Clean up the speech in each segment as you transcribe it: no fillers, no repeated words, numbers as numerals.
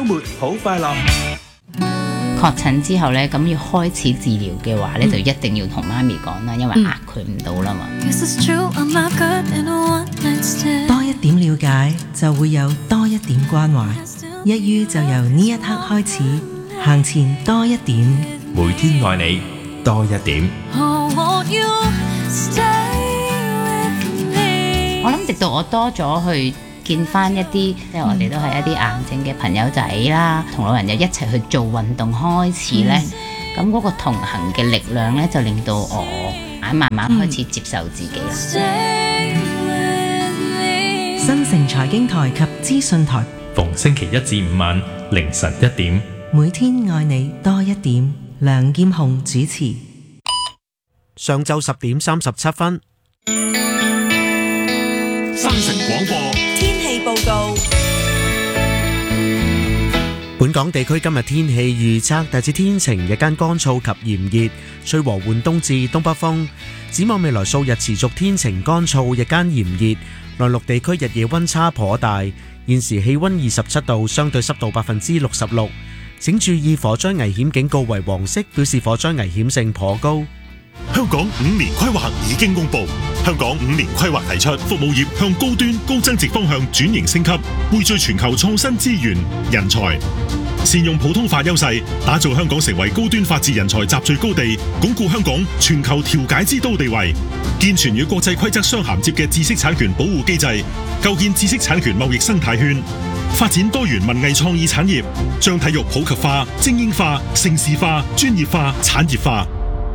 末好快樂。 確診之後咧，咁要開始治療嘅話咧，就一定要同媽咪講啦，因為壓佢唔到啦嘛。 多一點了解，就會有多一點關懷。一於就由呢一刻開始，行前多一點， 每天愛你多一點。 我諗直到我多咗去見翻一啲，即係我哋都係一啲癌症嘅朋友仔啦，同老人又一齊去做運動開始呢。咁嗰個同行嘅力量呢，就令到我慢慢開始接受自己啦。 新城財經台及資訊台， 逢星期一至五晚凌晨1點， 每天愛你多一點。梁劍虹主持。 上晝10點37分。 新城廣播天氣報告。 本港地區今日天氣預測大致天晴，日間乾燥及炎熱，吹和緩東至東北風。展望未來數日持續天晴乾燥，日間炎熱，內陸地區日夜溫差頗大。現時氣溫27度，相對濕度66%。請注意火災危險警告為黃色，表示火災危險性頗高。 香港5年規劃已經公布，香港5年規劃提出服務業向高端高增值方向轉型升級，匯聚全球創新資源人才，善用普通話優勢，打造香港成為高端法治人才集聚高地，鞏固香港全球調解之都地位，健全與國際規則相銜接嘅知識產權保護機制，構建知識產權貿易生態圈，發展多元文藝創意產業，將體育普及化、精英化、盛事化、專業化、產業化。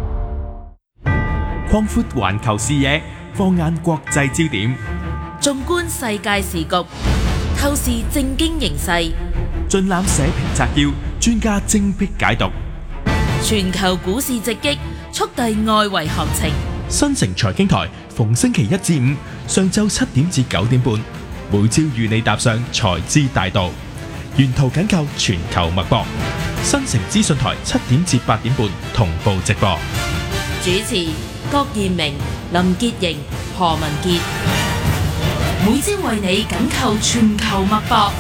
擴闊環球視野，放眼國際焦點， 縱觀世界時局，透視政經形勢， 盡覽社評摘要，專家精闢解讀。 全球股市直擊，速遞外圍行情。 新城財經台逢星期一至五上晝7點至9點半，每朝與你踏上財資大道，沿途緊扣全球脈搏。新城資訊台7點至8點半同步直播。 主持郭彥明、林潔瑩、何文傑，每朝為你緊扣全球脈搏。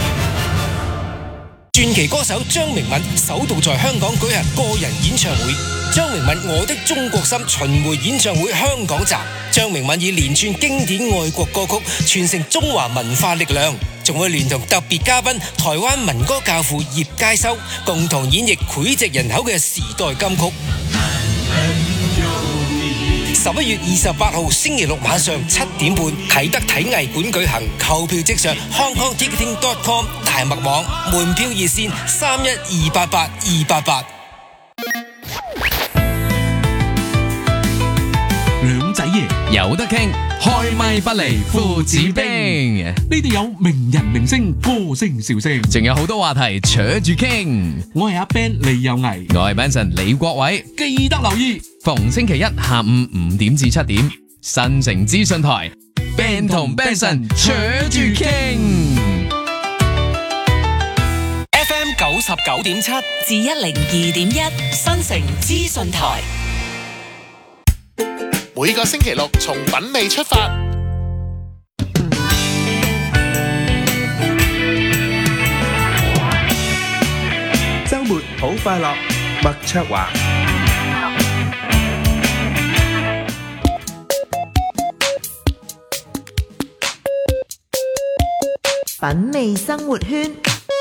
傳奇歌手張明敏首度在香港舉行個人演唱會，張明敏我的中國心巡迴演唱會香港站。張明敏以連串經典愛國歌曲傳承中華文化力量，仲會聯同特別嘉賓台灣民歌教父葉佳修共同演繹膾炙人口嘅時代金曲。11月28號星期六晚上7點半，啟德體藝館舉行，購票即上 hongkongticketing.com 大麥網，門票熱線31288。 兩仔爺有得傾，開咪不離父子兵。呢度有名人明星、歌星笑聲，仲有好多話題扯住傾。我係阿 Ben 李有毅，我係 Benson 李國偉，記得留意逢星期一下午5點至7點，新城資訊台 Ben 同 Benson 扯住傾。 FM 99.7 至102.1，新城資訊台。 每個星期六從品味出發， 週末好快樂，麥卓華。 品味生活圈。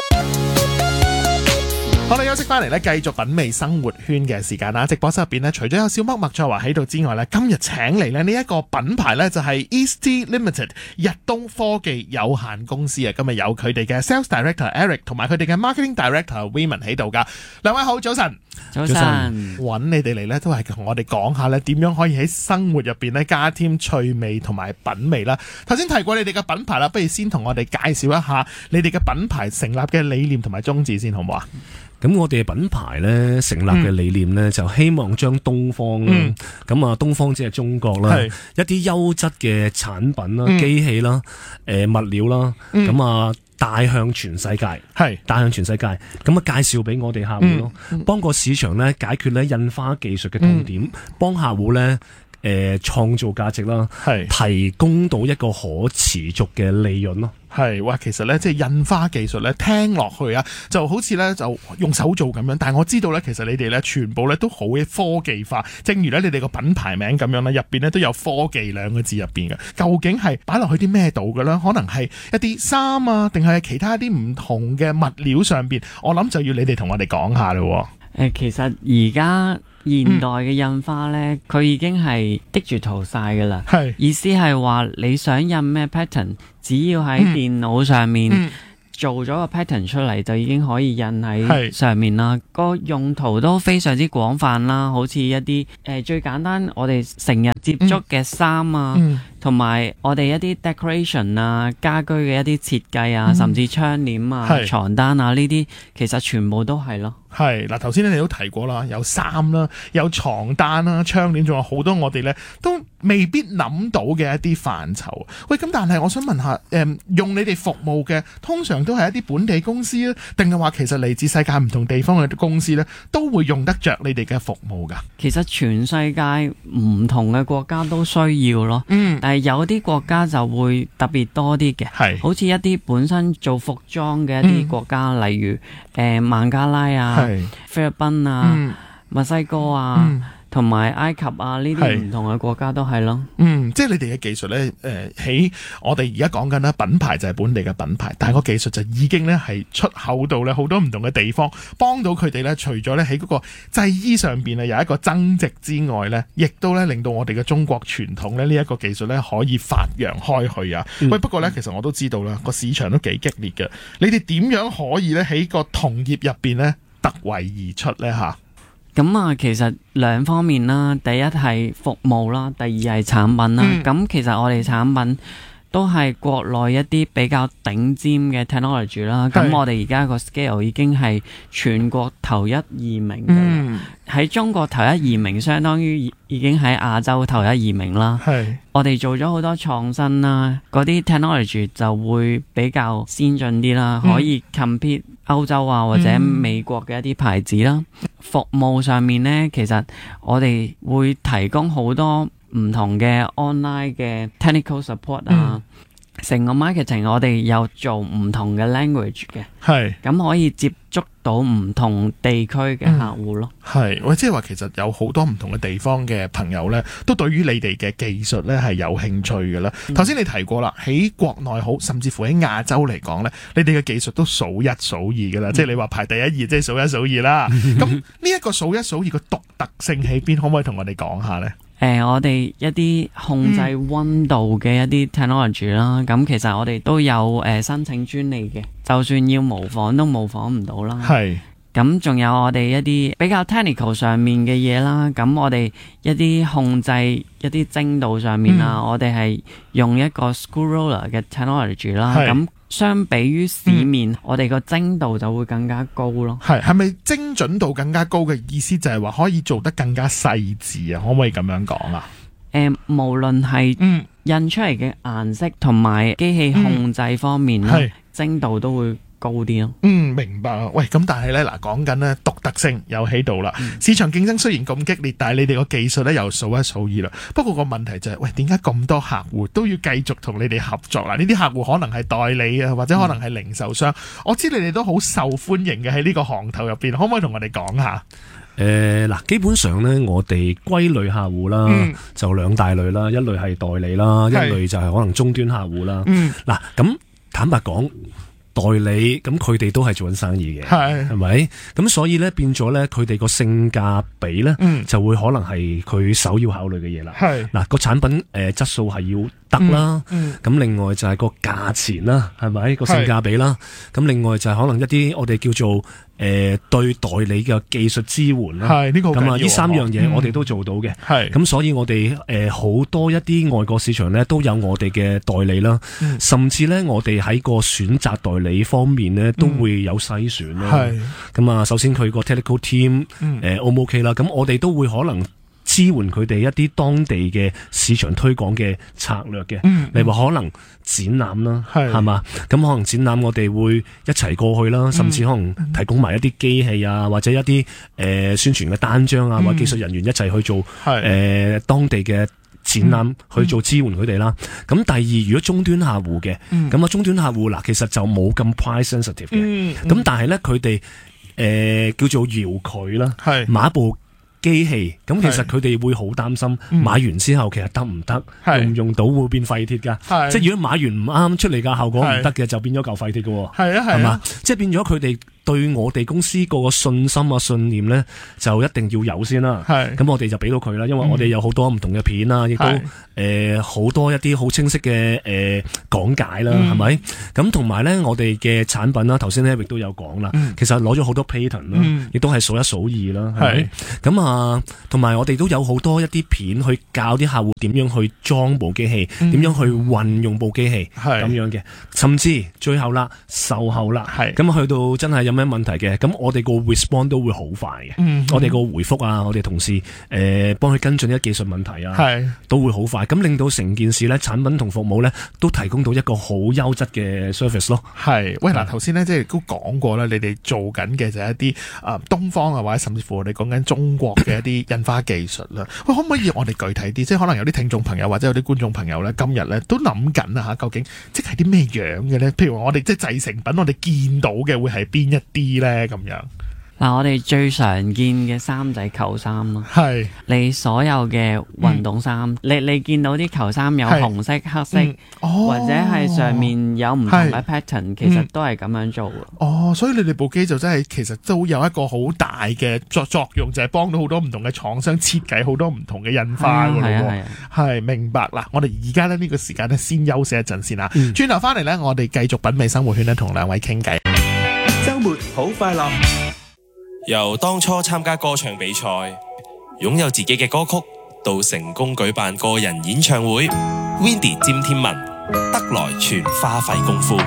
好啦，休息翻嚟咧，繼續品味生活圈嘅時間啦。直播室入邊咧，除咗有小麥麥卓華喺度之外咧，今日請嚟咧呢一個品牌咧就係 Easty Limited 日東科技有限公司啊。今日有佢哋嘅 Sales Director Eric 同埋佢哋嘅 Marketing Director Raymond 喺度噶。兩位好，早晨。 早晨。 揾你哋嚟咧，都係同我哋講下咧，點樣可以喺生活入邊咧加添趣味同埋品味啦。頭先提過你哋嘅品牌啦，不如先同我哋介紹一下你哋嘅品牌成立嘅理念同埋宗旨先，好唔好啊？ 咁我哋嘅品牌咧成立嘅理念咧，就希望將東方啦，咁啊東方即係中國啦，一啲優質嘅產品啦、機器啦、物料啦，咁啊帶向全世界，帶向全世界，咁啊介紹俾我哋客戶咯，幫個市場咧解決咧印花技術嘅痛點，幫客戶咧創造價值啦，提供到一個可持續嘅利潤咯。 係，哇！其實咧，即係印花技術咧，聽落去啊，就好似咧就用手做咁樣。但係我知道咧，其實你哋咧全部咧都好嘅科技化。正如咧你哋個品牌名咁樣咧，入邊咧都有科技兩個字入邊嘅。究竟係擺落去啲咩度嘅咧？可能係一啲衫啊，定係其他一啲唔同嘅物料上邊？我諗就要你哋同我哋講下咯。 其實而家現代嘅印花咧，佢已經係 digital 晒噶啦。意思係話你想印咩 pattern， 只要喺電腦上面做咗個 pattern 出嚟，就已經可以印喺上面啦。個用途都非常之廣泛啦，好似一啲最簡單我哋成日接觸嘅衫啊，同埋我哋一啲 decoration 啊，家居嘅一啲設計啊，甚至窗簾啊、床單啊呢啲，其實全部都係咯。 係嗱，頭先你哋都提過啦，有衫啦，有床單啦，窗簾，仲有好多我哋咧都未必諗到嘅一啲範疇。喂，咁但係我想問下，用你哋服務嘅通常都係一啲本地公司啊，定係話其實嚟自世界唔同地方嘅公司咧，都會用得着你哋嘅服務㗎？ 其實全世界唔同嘅國家都需要咯，但係有啲國家就會特別多啲嘅，好似一啲本身做服裝嘅一啲國家，例如孟加拉啊、菲律賓啊、墨西哥啊，同埋埃及啊，呢啲唔同嘅國家都係咯。 即係你哋嘅技術咧，喺我哋而家講緊咧，品牌就係本地嘅品牌，但係個技術就已經咧係出口到咧好多唔同嘅地方，幫到佢哋咧，除咗咧喺嗰個製衣上邊啊有一個增值之外咧，亦都咧令到我哋嘅中國傳統咧呢一個技術咧可以發揚開去啊！喂，不過咧其實我都知道啦，個市場都幾激烈嘅，你哋點樣可以咧喺個同業入邊咧突圍而出咧吓？ 咁啊，其實兩方面啦，第一係服務啦，第二係產品啦。咁其實我哋產品都係國內一啲比較頂尖嘅 technology 啦。咁我哋而家個 scale 已經係全國頭一二名嘅，喺中國頭一二名，相當於已經喺亞洲頭一二名啦。我哋做咗好多創新啦，嗰啲 technology 就會比較先進啲啦，可以 compete 歐洲啊或者美國嘅一啲牌子啦。服務上面呢，其實我哋會提供好多唔同嘅 online 嘅 technical support 啊，成個 marketing 我哋有做唔同嘅 language 嘅，咁可以接觸到唔同地區嘅客戶咯。 喂，即係話其實有好多唔同嘅地方嘅朋友呢，都對於你哋嘅技術呢係有興趣嘅啦。頭先你提過啦，喺國內好，甚至乎喺亞洲嚟講呢，你哋嘅技術都數一數二嘅啦。即係你話排第一二，即係數一數二啦。咁呢一個數一數二個獨特性喺邊？可唔可以同我哋講下呢？ 我哋一啲控制溫度嘅一啲 technology 啦，咁其實我哋都有申請專利嘅，就算要模仿都模仿唔到啦。咁仲有我哋一啲比較 technical 上面嘅嘢啦，咁我哋一啲控制一啲精度上面啦，我哋係用一個 screw roller 嘅 technology 啦，咁相比於市面，我哋個精度就會更加高咯。 係咪精準度更加高嘅意思就係話可以做得更加細緻啊？可唔可以咁樣講啊？ 無論係印出嚟嘅顏色同埋機器控制方面咧，精度都會高啲咯。 明白啊。喂，咁但係咧嗱，講緊咧獨特性有喺度啦。市場競爭雖然咁激烈，但係你哋個技術咧又數一數二啦。不過個問題就係，喂，點解咁多客戶都要繼續同你哋合作啦？呢啲客戶可能係代理啊，或者可能係零售商。我知你哋都好受歡迎嘅喺呢個行頭入邊，可唔可以同我哋講下？ 基本上咧，我哋歸類客戶啦，就兩大類啦，一類係代理啦，一類就係可能終端客戶啦。嗱，咁坦白講，代理咁佢哋都係做緊生意嘅，係咪？咁所以咧變咗咧，佢哋個性價比咧，就會可能係佢首要考慮嘅嘢啦。嗱，個產品質素係要得啦，咁另外就係個價錢啦，係咪個性價比啦？咁另外就係可能一啲我哋叫做對代理嘅技術支援啦，咁啊呢三樣嘢我哋都做到嘅，咁所以我哋好多一啲外國市場咧都有我哋嘅代理啦，甚至咧我哋喺個選擇代理方面咧都會有篩選啦，咁啊首先佢個 technical team O 唔 OK 啦，咁我哋都會可能支援佢哋一啲當地嘅市場推廣嘅策略嘅。例如話可能展覽啦，係嘛？咁可能展覽我哋會一齊過去啦，甚至可能提供埋一啲機器啊，或者一啲宣傳嘅單張啊，或者技術人員一齊去做當地嘅展覽去做支援佢哋啦。咁第二，如果終端客戶嘅，咁啊終端客戶嗱，其實就冇咁 price sensitive 嘅。咁但係咧，佢哋叫做遙距啦，買一部機器，咁其實佢哋會好擔心買完之後其實得唔得，用唔用到會變廢鐵㗎。即係如果買完唔啱出嚟嘅效果唔得嘅，就變咗嚿廢鐵㗎喎。係嘛？即係變咗佢哋對我哋公司個信心啊、信念咧，就一定要有先啦。咁我哋就俾到佢啦，因為我哋有好多唔同嘅片啊，亦都好多一啲好清晰嘅講解啦，係咪？咁同埋咧，我哋嘅產品啦，頭先咧亦都有講啦，其實攞咗好多 patent 啦，亦都係數一數二啦，係咪？咁啊，同埋我哋都有好多一啲片去教啲客戶點樣去裝部機器，點樣去運用部機器咁樣嘅，甚至最後啦，售後啦，咁去到真係有咩問題嘅，咁我哋個 respond 都會好快嘅，我哋個回覆啊，我哋同事幫佢跟進一啲技術問題啊，都會好快，咁令到成件事咧，產品同服務咧都提供到一個好優質嘅 service 咯。喂嗱，頭先咧即係都講過啦，你哋做緊嘅就係一啲東方啊，或者甚至乎我哋講緊中國嘅一啲印花技術啦。喂，可唔可以我哋具體啲？即係可能有啲聽眾朋友或者有啲觀眾朋友咧，今日咧都諗緊啊嚇，究竟即係啲咩樣嘅咧？譬如話我哋即係製成品，我哋見到嘅會係邊一啲咧咁樣？ 嗱，我哋最常見嘅衫仔球衫咯，你所有嘅運動衫，你見到啲球衫有紅色、黑色，或者係上面有唔同嘅 pattern，其實都係咁樣做嘅。 所以你哋部機就真係其實都有一個好大嘅作用，就係幫到好多唔同嘅廠商設計好多唔同嘅印花㗎喎。係明白啦，我哋而家咧呢個時間咧先休息一陣先啦，轉頭翻嚟咧，我哋繼續品味生活圈咧，同兩位傾偈。 週末好快樂。 由當初參加歌唱比賽，擁有自己嘅歌曲，到成功舉辦個人演唱會，Windy 詹天文得來全花費功夫。